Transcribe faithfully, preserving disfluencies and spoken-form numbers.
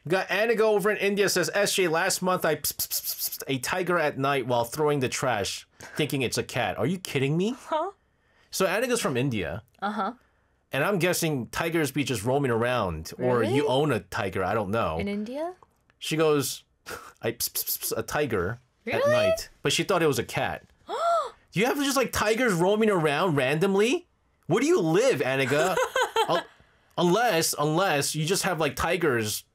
We got Aniga over in India says, S J, last month I pss, pss, pss, pss, a tiger at night while throwing the trash, thinking it's a cat. Are you kidding me? Huh? So Aniga's from India. Uh-huh. And I'm guessing tigers be just roaming around. Or Really? you own a tiger, I don't know. In India? She goes, I pss, pss, pss, a tiger at Really? night. But she thought it was a cat. Do you have just like tigers roaming around randomly? Where do you live, Aniga? Un- unless, unless you just have like tigers